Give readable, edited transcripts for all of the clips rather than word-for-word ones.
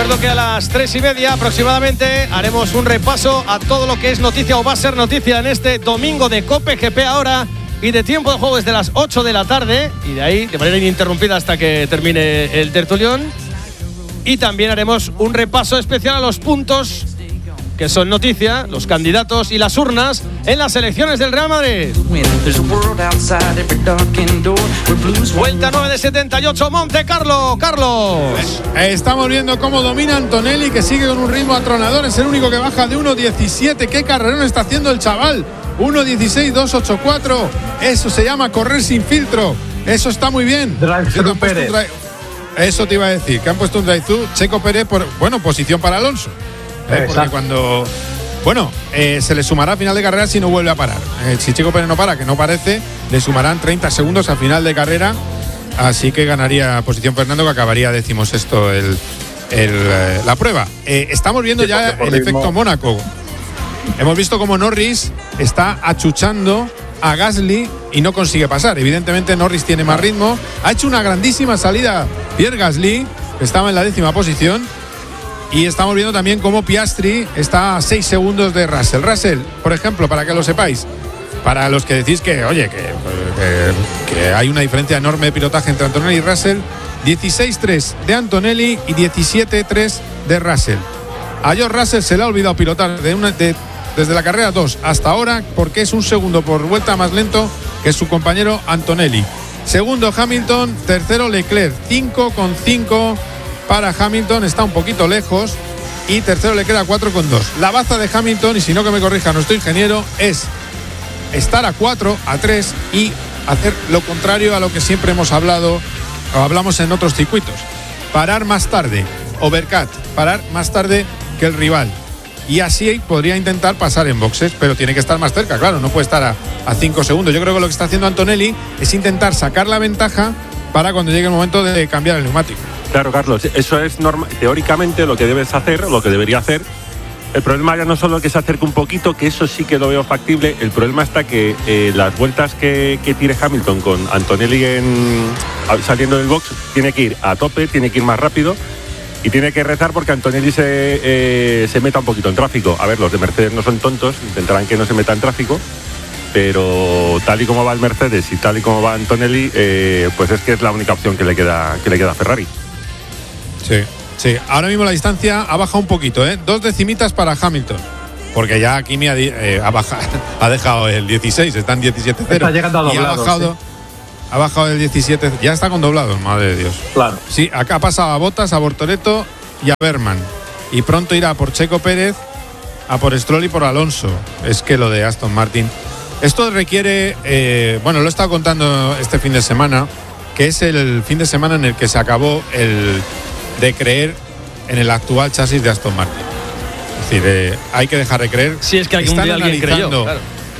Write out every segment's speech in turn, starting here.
recuerdo que a las 3:30 aproximadamente haremos un repaso a todo lo que es noticia o va a ser noticia en este domingo de COPE GP ahora y de tiempo de juego desde las 8 de la tarde y de ahí de manera ininterrumpida hasta que termine el tertulión. Y también haremos un repaso especial a los puntos que son noticia, los candidatos y las urnas en las elecciones del Real Madrid. Vuelta 9 de 78, Monte Carlo. Carlos. Estamos viendo cómo domina Antonelli, que sigue con un ritmo atronador. Es el único que baja de 1.17. ¿Qué carrerón está haciendo el chaval? 1.16.284. Eso se llama correr sin filtro. Eso está muy bien. Eso te iba a decir, que han puesto un drive-thru. Checo Pérez, posición para Alonso. Porque cuando se le sumará a final de carrera si no vuelve a parar. Si Checo Pérez no para, que no parece, le sumarán 30 segundos a final de carrera. Así que ganaría posición Fernando, que acabaría 16º la prueba. Estamos viendo ya el efecto Mónaco. Hemos visto cómo Norris está achuchando a Gasly y no consigue pasar. Evidentemente Norris tiene más ritmo. Ha hecho una grandísima salida Pierre Gasly, que estaba en la 10ª posición. Y estamos viendo también cómo Piastri está a 6 segundos de Russell. Russell, por ejemplo, para que lo sepáis, para los que decís que hay una diferencia enorme de pilotaje entre Antonelli y Russell, 16.3 de Antonelli y 17.3 de Russell. A George Russell se le ha olvidado pilotar desde la carrera 2 hasta ahora, porque es un segundo por vuelta más lento que su compañero Antonelli. Segundo Hamilton, tercero Leclerc, 5,5 para Hamilton, está un poquito lejos, y tercero le queda 4,2. La baza de Hamilton, y si no que me corrija nuestro ingeniero, es estar a 4, a 3 y hacer lo contrario a lo que siempre hemos hablado o hablamos en otros circuitos. Parar más tarde, overcut, parar más tarde que el rival. Y así podría intentar pasar en boxes, pero tiene que estar más cerca, claro, no puede estar a 5 segundos. Yo creo que lo que está haciendo Antonelli es intentar sacar la ventaja para cuando llegue el momento de cambiar el neumático. Claro, Carlos, eso es teóricamente lo que debes hacer, lo que debería hacer. El problema ya no solo que se acerque un poquito, que eso sí que lo veo factible. El problema está que las vueltas que tire Hamilton con Antonelli saliendo del box, tiene que ir a tope, tiene que ir más rápido y tiene que rezar porque Antonelli se meta un poquito en tráfico. A ver, los de Mercedes no son tontos, intentarán que no se meta en tráfico, pero tal y como va el Mercedes y tal y como va Antonelli, pues es que es la única opción que le queda a Ferrari. Sí. Ahora mismo la distancia ha bajado un poquito, 2 decimitas para Hamilton, porque ya Kimi ha dejado el 16, está en 17.0. Está llegando a doblado. Ha bajado el 17, ya está con doblados, madre de Dios. Claro. Sí, acá ha pasado a Bottas, a Bortoleto y a Berman. Y pronto irá por Checo Pérez, a por Stroll y por Alonso. Es que lo de Aston Martin. Esto requiere, lo he estado contando este fin de semana, que es el fin de semana en el que se acabó de creer en el actual chasis de Aston Martin. Es decir, hay que dejar de creer. Si es que algún día alguien creyó, claro.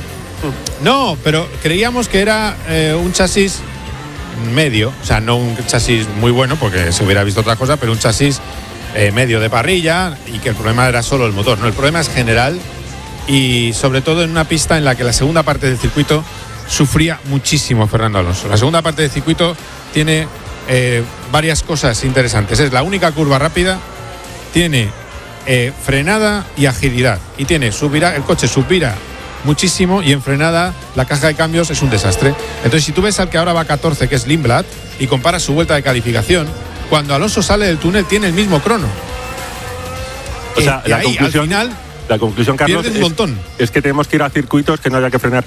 No, pero creíamos que era un chasis medio, o sea, no un chasis muy bueno, porque se hubiera visto otra cosa, pero un chasis medio de parrilla, y que el problema era solo el motor. No, el problema es general, y sobre todo en una pista en la que la segunda parte del circuito sufría muchísimo Fernando Alonso. La segunda parte del circuito tiene varias cosas interesantes. Es la única curva rápida, tiene frenada y agilidad, y tiene el coche subvira muchísimo, y en frenada la caja de cambios es un desastre. Entonces, si tú ves al que ahora va 14, que es Lindblad, y comparas su vuelta de calificación, cuando Alonso sale del túnel tiene el mismo crono. O sea, la conclusión, Carlos, un montón. Es que tenemos que ir a circuitos que no haya que frenar.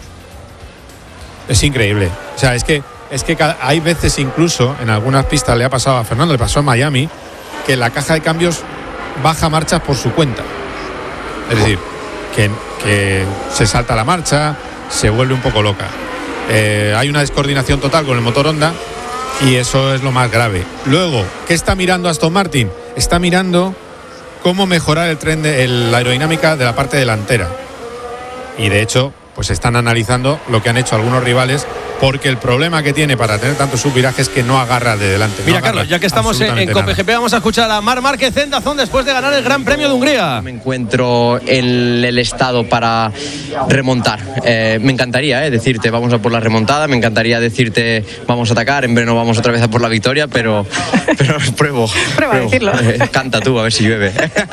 Es increíble. O sea, es que hay veces, incluso en algunas pistas le ha pasado a Fernando, le pasó a Miami, que la caja de cambios baja marchas por su cuenta. Es decir, que se salta la marcha, se vuelve un poco loca. Hay una descoordinación total con el motor Honda, y eso es lo más grave. Luego, ¿qué está mirando Aston Martin? Está mirando cómo mejorar la aerodinámica de la parte delantera. Y de hecho, pues están analizando lo que han hecho algunos rivales porque el problema que tiene para tener tantos subvirajes es que no agarra de delante. Mira, Carlos, ya que estamos en COPE-GP, vamos a escuchar a Marc Márquez en DAZN después de ganar el Gran Premio de Hungría. Me encuentro en el estado para remontar. Me encantaría decirte vamos a por la remontada, me encantaría decirte vamos a atacar, en verano vamos otra vez a por la victoria, pero pruebo a decirlo. Canta tú, a ver si llueve.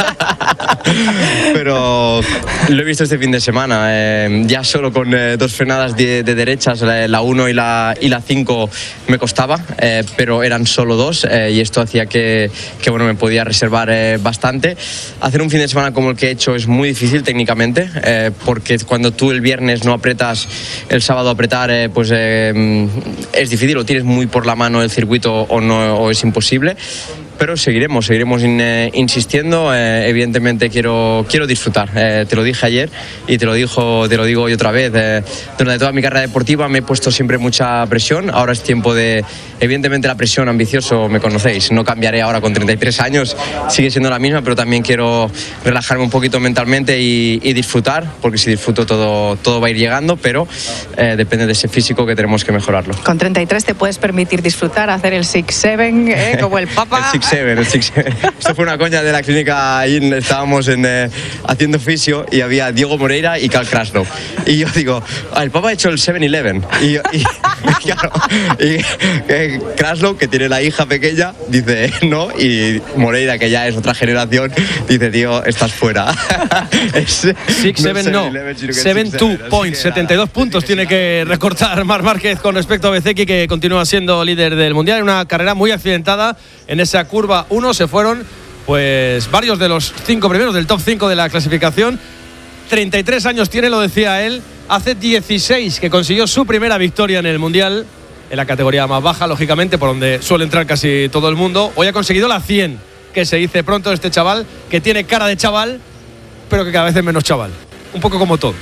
Pero lo he visto este fin de semana, ya solo con dos frenadas de derechas, la 1 y la 5 me costaba, pero eran solo dos, y esto hacía que bueno, me podía reservar bastante. Hacer un fin de semana como el que he hecho es muy difícil técnicamente, porque cuando tú el viernes no apretas, el sábado apretar, pues es difícil, o tienes muy por la mano el circuito o es imposible. Pero seguiremos insistiendo. Evidentemente quiero disfrutar. Te lo dije ayer y te lo digo hoy otra vez. Durante toda mi carrera deportiva me he puesto siempre mucha presión. Ahora es tiempo de, evidentemente la presión, ambicioso, me conocéis. No cambiaré ahora con 33 años, sigue siendo la misma, pero también quiero relajarme un poquito mentalmente y disfrutar, porque si disfruto todo va a ir llegando, pero depende de ese físico que tenemos que mejorarlo. Con 33 te puedes permitir disfrutar, hacer el 6-7, como el Papa. El 6-7. Esto fue una coña de la clínica. Ahí estábamos haciendo fisio y había Diego Moreira y Cal Krasnov. Y yo digo, el Papa ha hecho el 7-11. Y claro, Krasnov, que tiene la hija pequeña, dice no. Y Moreira, que ya es otra generación, dice, tío, estás fuera. 6-7 no. 7-2 points. 72 puntos tiene que recortar Marc Márquez con respecto a Bezzecchi, que continúa siendo líder del Mundial en una carrera muy accidentada. En esa curva 1 se fueron pues varios de los 5 primeros del top 5 de la clasificación. 33 años tiene, lo decía él. Hace 16 que consiguió su primera victoria en el Mundial, en la categoría más baja, lógicamente, por donde suele entrar casi todo el mundo. Hoy ha conseguido la 100, que se dice pronto este chaval, que tiene cara de chaval, pero que cada vez es menos chaval. Un poco como todos.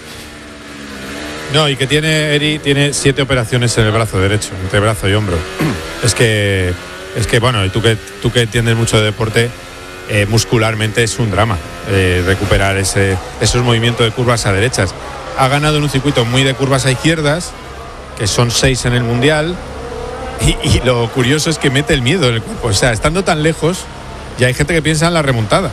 No, y que tiene 7 operaciones en el brazo derecho, entre brazo y hombro. Es que bueno, y tú que entiendes mucho de deporte, muscularmente es un drama recuperar esos movimientos de curvas a derechas. Ha ganado en un circuito muy de curvas a izquierdas, que son 6 en el Mundial, y lo curioso es que mete el miedo en el cuerpo. O sea, estando tan lejos, ya hay gente que piensa en la remontada.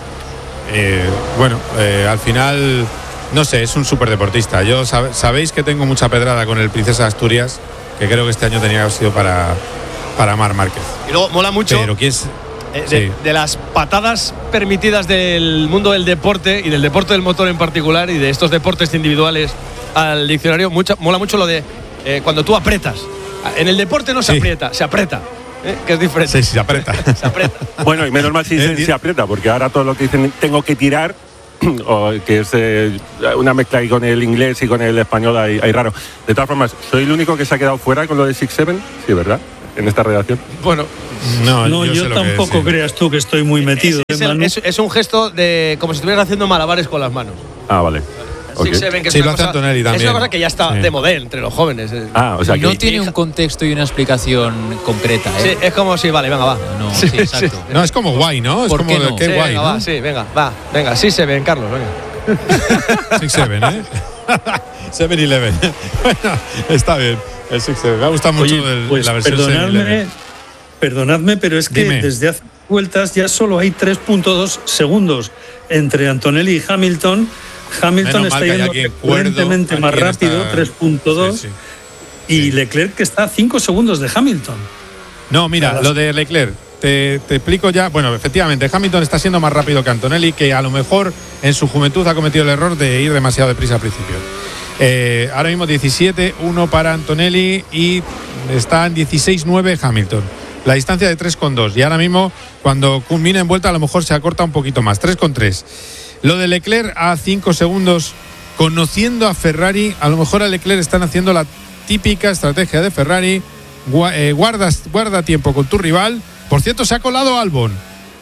Al final, no sé, es un superdeportista. Yo sabéis que tengo mucha pedrada con el Princesa de Asturias, que creo que este año tenía que haber sido para Marc Márquez. Y luego mola mucho. Pero ¿quién es? De las patadas permitidas del mundo del deporte y del deporte del motor en particular, y de estos deportes individuales al diccionario, mola mucho lo de cuando tú apretas. En el deporte no se aprieta, se aprieta. Que es diferente. Sí, se aprieta. Se aprieta. Bueno, y menos mal si se aprieta, porque ahora todo lo que dicen tengo que tirar, o que es una mezcla ahí con el inglés y con el español hay raro. De todas formas, ¿soy el único que se ha quedado fuera con lo de 6-7? Sí, ¿verdad? En esta redacción. Bueno, no, yo tampoco creas tú que estoy muy metido. Es un gesto de como si estuvieras haciendo malabares con las manos. Ah, vale. Okay. Sí, lo hace Antonelli también. Es una cosa que ya está de moda entre los jóvenes. O sea, no tiene un contexto y una explicación concreta. Sí, es como si, vale, venga, va. No, sí, exacto. Sí. No, es como guay, ¿no? Es como no? Qué guay, venga, ¿no? Va, sí, venga, sí se ven, Carlos, venga. 6-7, ¿eh? 7-11. Bueno, está bien. El 6-7. Me ha gustado mucho la versión 7-11. Perdonadme, pero es que desde hace vueltas ya solo hay 3.2 segundos entre Antonelli y Hamilton. Hamilton está yendo frecuentemente más rápido, 3.2, sí. Y Leclerc, que está a 5 segundos de Hamilton. No, mira, lo de Leclerc, te explico ya. Bueno, efectivamente, Hamilton está siendo más rápido que Antonelli, que a lo mejor en su juventud ha cometido el error de ir demasiado deprisa al principio. Ahora mismo 17-1 para Antonelli y está en 16-9 Hamilton. La distancia de 3,2. Y ahora mismo, cuando culmina en vuelta, a lo mejor se acorta un poquito más. 3,3. Lo de Leclerc a 5 segundos, conociendo a Ferrari, a lo mejor a Leclerc están haciendo la típica estrategia de Ferrari. Guarda tiempo con tu rival. Por cierto, se ha colado Albon.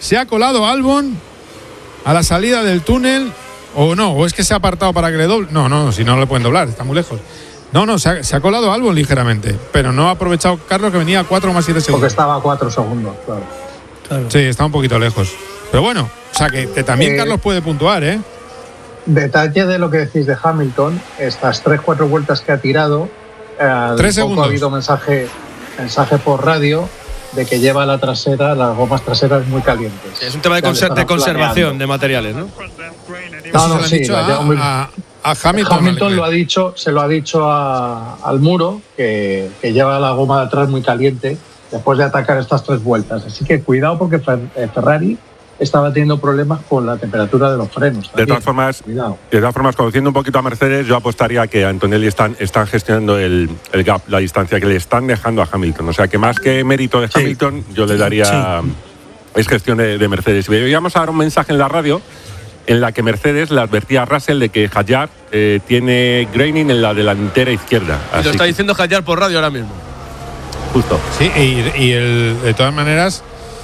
A la salida del túnel. O no, o es que se ha apartado para que le doble. No, si no le pueden doblar, está muy lejos. No, se ha colado Albon ligeramente, pero no ha aprovechado Carlos, que venía a 4 más 7 segundos. Porque estaba a 4 segundos, claro. Sí, está un poquito lejos. Pero bueno, o sea que también Carlos puede puntuar, ¿eh? Detalle de lo que decís de Hamilton, estas 3-4 vueltas que ha tirado, segundos. Ha habido mensaje por radio de que lleva las gomas traseras muy calientes. Es un tema de conservación de materiales, ¿no? No, sí, a Hamilton. Hamilton se lo ha dicho al muro que lleva la goma de atrás muy caliente después de atacar estas 3 vueltas. Así que cuidado, porque Ferrari estaba teniendo problemas con la temperatura de los frenos. De todas formas, conociendo un poquito a Mercedes, yo apostaría que Antonelli están gestionando el gap, la distancia que le están dejando a Hamilton. O sea, que más que mérito de Hamilton, yo le daría... Es gestión de Mercedes. Y íbamos a dar un mensaje en la radio en la que Mercedes le advertía a Russell de que Hadjar tiene graining en la delantera izquierda. Y lo está diciendo Hadjar por radio ahora mismo. Justo. Sí, de todas maneras...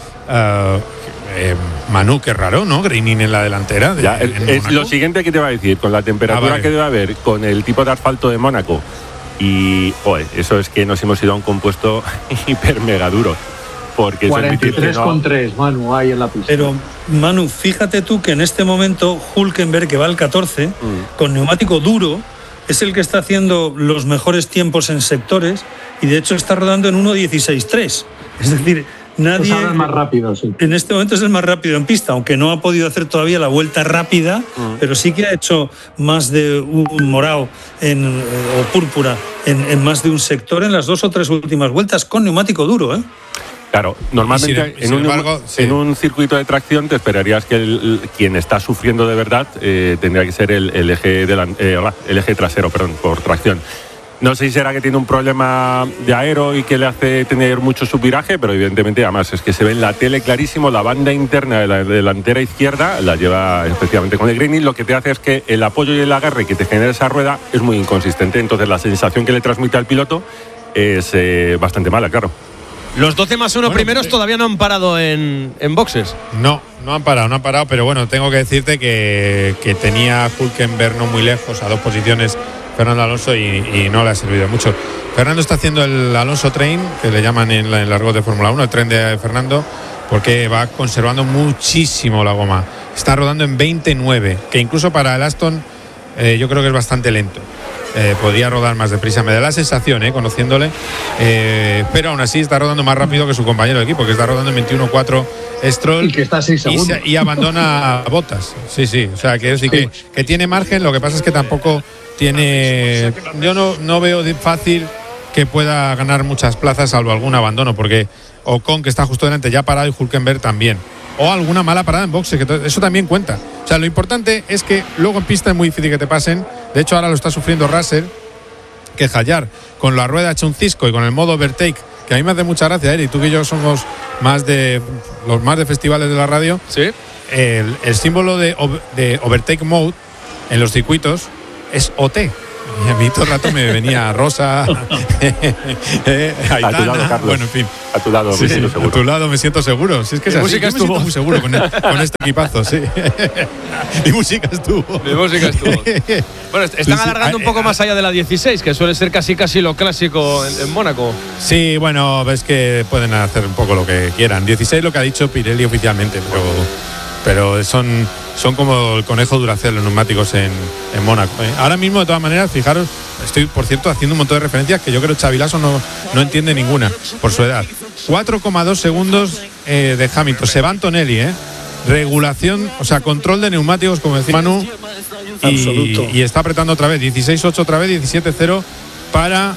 Manu, qué raro, ¿no? Graining en la delantera. Es lo siguiente que te va a decir, con la temperatura que debe haber, con el tipo de asfalto de Mónaco. Y, eso es que nos hemos ido a un compuesto hiper mega duro. Porque 43,3, Manu, hay en la pista. Pero, Manu, fíjate tú que en este momento Hülkenberg, que va al 14, con neumático duro, es el que está haciendo los mejores tiempos en sectores y de hecho está rodando en 1.16.3. Es decir, nadie. Es el más rápido, sí. En este momento es el más rápido en pista, aunque no ha podido hacer todavía la vuelta rápida, pero sí que ha hecho más de un morado o púrpura en más de un sector en las 2 o 3 últimas vueltas con neumático duro, ¿eh? Claro, normalmente en un circuito de tracción te esperarías que quien está sufriendo de verdad tendría que ser el eje trasero, por tracción. No sé si será que tiene un problema de aero y que le hace tener mucho subviraje, pero evidentemente además es que se ve en la tele clarísimo la banda interna de la delantera izquierda, la lleva especialmente con el graining, lo que te hace es que el apoyo y el agarre que te genera esa rueda es muy inconsistente, entonces la sensación que le transmite al piloto es bastante mala, claro. Los 12+1 primeros todavía no han parado en boxes. No han parado, pero bueno, tengo que decirte que tenía Hülkenberg no muy lejos, a 2 posiciones, Fernando Alonso, y no le ha servido mucho. Fernando está haciendo el Alonso Train, que le llaman en el argot de Fórmula 1, el tren de Fernando, porque va conservando muchísimo la goma. Está rodando en 29, que incluso para el Aston yo creo que es bastante lento. Podría rodar más deprisa, me da la sensación, conociéndole, pero aún así está rodando más rápido que su compañero de equipo, que está rodando en 21.4 Stroll, y que está a 6 segundos y abandona a Bottas. Sí, o sea, que es decir, que tiene margen. Lo que pasa es que tampoco tiene, yo no veo fácil que pueda ganar muchas plazas, salvo algún abandono, porque Ocon, que está justo delante, ya ha parado, y Hülkenberg también, o alguna mala parada en boxe, que eso también cuenta. O sea, lo importante es que luego en pista es muy difícil que te pasen. De hecho, ahora lo está sufriendo Russell, que Hadjar con la rueda hecha un cisco y con el modo overtake, que a mí me hace mucha gracia, y tú y yo somos los más de festivales de la radio. Sí. El símbolo de overtake mode en los circuitos es OT. Y a mí todo el rato me venía Rosa, Aitana, a tu lado, Carlos. Bueno, en fin. A tu lado, me siento seguro. A tu lado me siento seguro. Si es que es así, música yo me siento muy seguro con este equipazo, sí. Mi música estuvo. Bueno, están alargando un poco más allá de la 16, que suele ser casi lo clásico en Mónaco. Sí, bueno, ves que pueden hacer un poco lo que quieran. 16 lo que ha dicho Pirelli oficialmente, pero son como el conejo Duracell los neumáticos en Mónaco. Ahora mismo, de todas maneras, fijaros, estoy, por cierto, haciendo un montón de referencias que yo creo que Xavi Lasso no entiende ninguna por su edad. 4,2 segundos de Hamilton. Se va Antonelli, regulación, o sea, control de neumáticos, como decía Manu, y está apretando otra vez. 16.8 otra vez, 17.0 para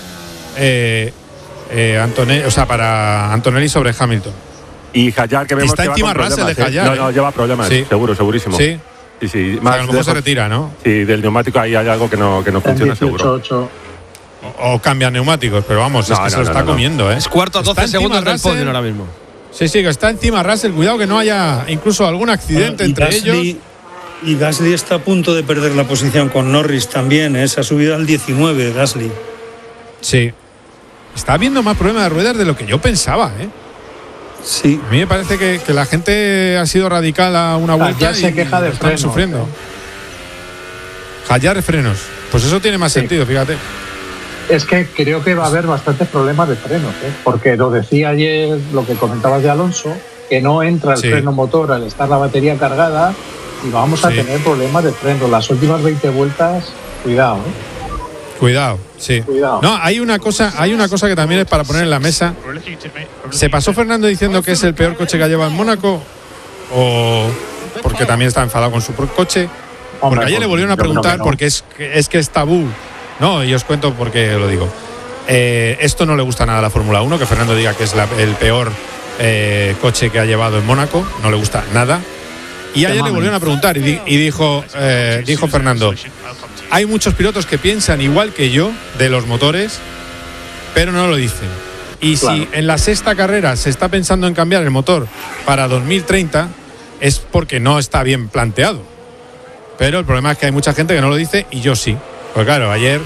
Antonelli, o sea, para Antonelli sobre Hamilton. Y Hadjar, que vemos está que encima va con Russell problemas, de Hadjar. No, lleva problemas, sí. segurísimo. Sí. Sí, más, o sea, a lo mejor se retira, ¿no? Sí, del neumático ahí hay algo que no funciona, 18, seguro. 8. O cambian neumáticos, pero vamos, es que se lo está comiendo, Es cuarto a 12 segundos del podio ahora mismo. Sí, que está encima Russell. Cuidado que no haya incluso algún accidente entre ellos. Y Gasly está a punto de perder la posición con Norris también, se ha subido al 19 Gasly. Sí. Está habiendo más problemas de ruedas de lo que yo pensaba, Sí. A mí me parece que la gente ha sido radical a una vuelta. Ya se queja de frenos. Sufriendo. Hadjar de frenos. Pues eso tiene más sentido, fíjate. Es que creo que va a haber bastantes problemas de frenos, porque lo decía ayer, lo que comentabas de Alonso, que no entra el freno motor al estar la batería cargada y vamos a tener problemas de freno. Las últimas 20 vueltas, cuidado. Cuidado, sí. Cuidado. No, hay una cosa que también es para poner en la mesa. ¿Se pasó Fernando diciendo que es el peor coche que ha llevado en Mónaco? ¿O porque también está enfadado con su coche? Porque ayer le volvieron a preguntar, porque es que es tabú. No, y os cuento por qué lo digo. Esto no le gusta nada a la Fórmula 1, que Fernando diga que es el peor coche que ha llevado en Mónaco. No le gusta nada. Y ayer le volvieron a preguntar y dijo Fernando: hay muchos pilotos que piensan igual que yo de los motores, pero no lo dicen. Y claro, si en la sexta carrera se está pensando en cambiar el motor para 2030, es porque no está bien planteado. Pero el problema es que hay mucha gente que no lo dice y yo sí. Pues claro, ayer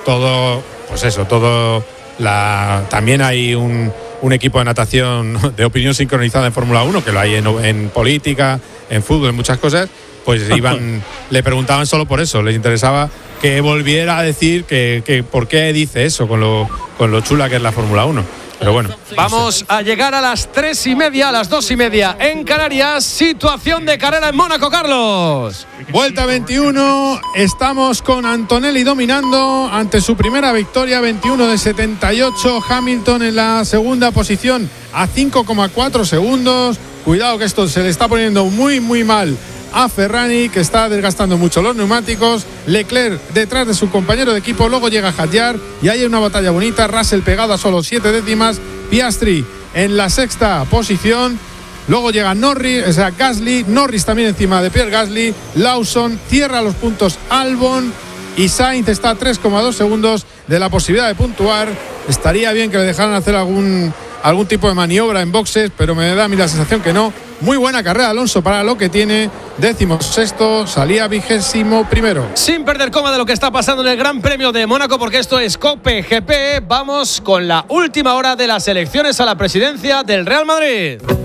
también hay un equipo de natación de opinión sincronizada en Fórmula 1, que lo hay en política, en fútbol, en muchas cosas. Pues le preguntaban solo por eso, les interesaba que volviera a decir que por qué dice eso con lo chula que es la Fórmula 1. Pero bueno. Vamos a llegar a las 3:30, a las 2:30 en Canarias. Situación de carrera en Mónaco, Carlos. Vuelta 21, estamos con Antonelli dominando ante su primera victoria, 21 de 78. Hamilton en la segunda posición a 5,4 segundos. Cuidado que esto se le está poniendo muy, muy mal a Ferrari, que está desgastando mucho los neumáticos. Leclerc detrás de su compañero de equipo, luego llega Hadjar y hay una batalla bonita. Russell pegado a solo 7 décimas, Piastri en la sexta posición, luego llega Gasly, Norris también encima de Pierre Gasly, Lawson cierra los puntos Albon y Sainz está a 3,2 segundos de la posibilidad de puntuar. Estaría bien que le dejaran hacer algún tipo de maniobra en boxes, pero me da a mí la sensación que no. Muy buena carrera Alonso para lo que tiene, 16º, salía 21º. Sin perder coma de lo que está pasando en el Gran Premio de Mónaco, porque esto es Cope GP. Vamos con la última hora de las elecciones a la presidencia del Real Madrid.